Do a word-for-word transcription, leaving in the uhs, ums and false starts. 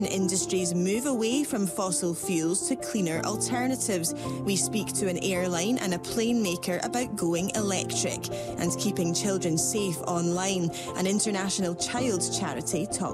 Industries move away from fossil fuels to cleaner alternatives. We speak to an airline and a plane maker about going electric and keeping children safe online. An international child's charity talks